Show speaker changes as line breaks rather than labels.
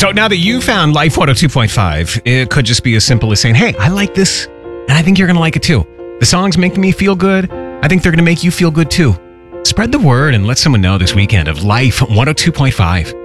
So now that you found Life 102.5, it could just be as simple as saying, hey, I like this, and I think you're going to like it too. The song's making me feel good. I think they're going to make you feel good too. Spread the word and let someone know this weekend of Life 102.5.